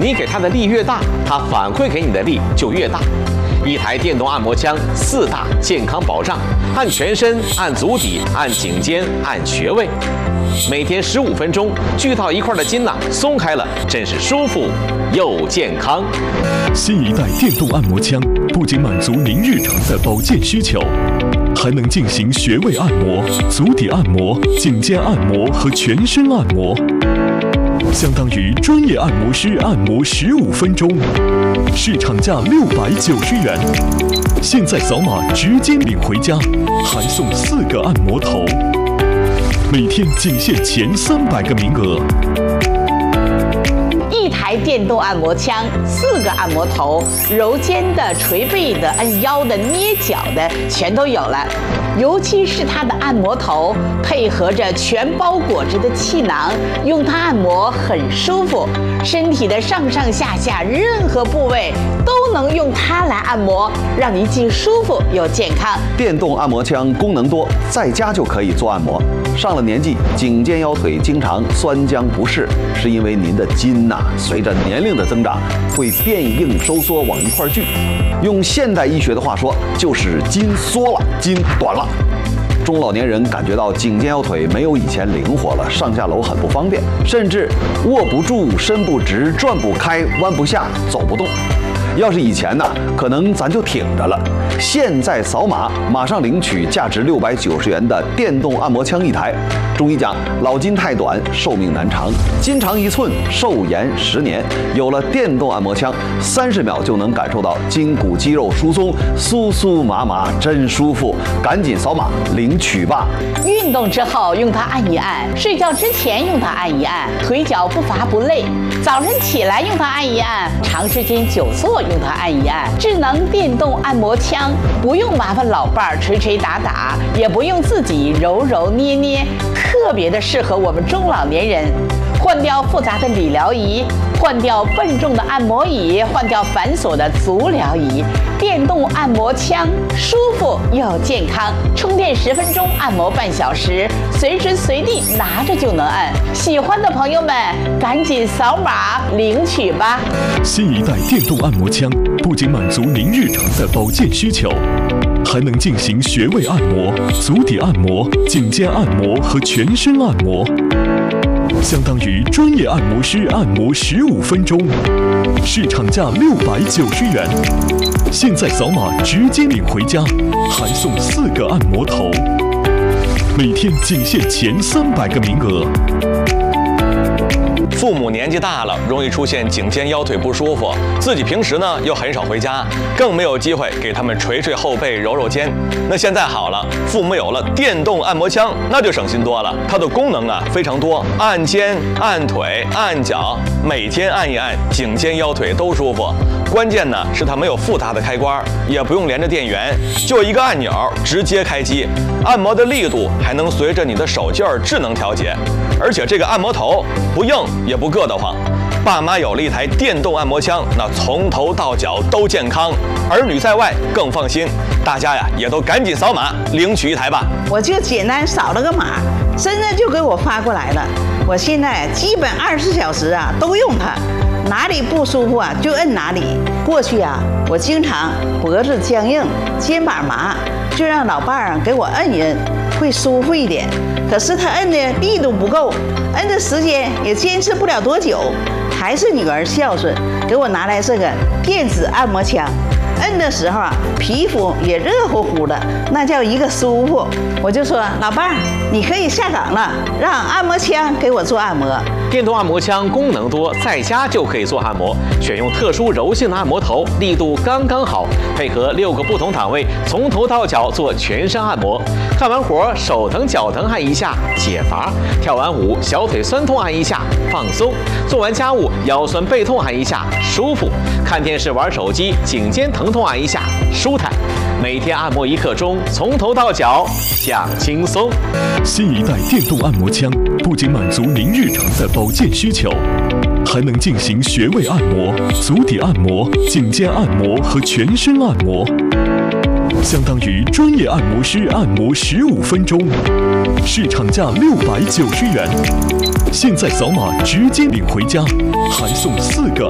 你给它的力越大，它反馈给你的力就越大。一台电动按摩枪，4大健康保障：按全身、按足底、按颈肩、按穴位。每天15分钟，聚到一块的筋松开了，真是舒服又健康。 新一代电动按摩枪不仅满足您日常的保健需求，还能进行穴位按摩、足底按摩、颈肩按摩和全身按摩，相当于专业按摩师按摩15分钟，市场价690元。现在扫码直接领回家，还送4个按摩头，每天仅限前300个名额。 一台电动按摩枪，4个按摩头，揉肩的、捶背的、按腰的、捏脚的，全都有了。尤其是它的按摩头，配合着全包裹着的气囊，用它按摩很舒服。身体的上上下下任何部位都能用它来按摩，让你既舒服又健康。 电动按摩枪功能多，在家就可以做按摩。上了年纪，颈肩腰腿经常酸僵不适，是因为您的筋随着年龄的增长会变硬收缩往一块聚。用现代医学的话说，就是筋缩了，筋短了。中老年人感觉到颈肩腰腿没有以前灵活了，上下楼很不方便，甚至握不住、伸不直、转不开、弯不下、走不动。要是以前可能咱就挺着了。现在扫码，马上领取价值690元的电动按摩枪1台。中医讲，老筋太短，寿命难长；筋长1寸，寿延10年。有了电动按摩枪，30秒就能感受到筋骨肌肉疏松，酥酥麻麻，真舒服。赶紧扫码领取吧！ 运动之后用它按一按，睡觉之前用它按一按，腿脚不乏不累。早晨起来用它按一按，长时间久坐用它按一按。智能电动按摩枪，不用麻烦老伴儿捶捶打打，也不用自己揉揉捏捏，特别的适合我们中老年人。换掉复杂的理疗仪，换掉笨重的按摩椅，换掉繁琐的足疗仪，电动按摩枪舒服又健康，充电10分钟，按摩半小时，随时随地拿着就能按。喜欢的朋友们，赶紧扫码领取吧！ 新一代电动按摩枪不仅满足您日常的保健需求，还能进行穴位按摩、足底按摩、颈肩按摩和全身按摩，相当于专业按摩师按摩15分钟，市场价690元。现在扫码直接领回家，还送4个按摩头，每天仅限前300个名额。 父母年纪大了，容易出现颈肩腰腿不舒服，自己平时呢又很少回家，更没有机会给他们捶捶后背、揉揉肩。那现在好了，父母有了电动按摩枪，那就省心多了。它的功能非常多，按肩、按腿、按脚，每天按一按，颈肩腰腿都舒服。关键呢是它没有复杂的开关，也不用连着电源，就一个按钮直接开机。按摩的力度还能随着你的手劲儿智能调节，而且这个按摩头不硬也不硌得慌。爸妈有了一台电动按摩枪，那从头到脚都健康，儿女在外更放心。大家也都赶紧扫码领取1台吧。 我就简单扫了个码，真的就给我发过来了。我现在基本24小时都用它，哪里不舒服就摁哪里。过去我经常脖子僵硬、肩膀麻，就让老伴儿给我摁一摁，会舒服一点。可是他摁的力度不够，摁的时间也坚持不了多久。还是女儿孝顺，给我拿来这个电子按摩枪。摁的时候皮肤也热乎乎的，那叫一个舒服。我就说老伴儿，你可以下岗了，让按摩枪给我做按摩。 电动按摩枪功能多，在家就可以做按摩，选用特殊柔性的按摩头，力度刚刚好，配合6个不同档位，从头到脚做全身按摩。干完活手疼脚疼按一下解乏，跳完舞小腿酸痛按一下放松，做完家务腰酸背痛按一下舒服，看电视玩手机颈肩疼痛按一下舒坦。每天按摩1刻钟，从头到脚讲轻松。 新一代电动按摩枪不仅满足您日常的保健需求，还能进行穴位按摩、足底按摩、颈肩按摩和全身按摩，相当于专业按摩师按摩15分钟，市场价690元。现在扫码直接领回家，还送4个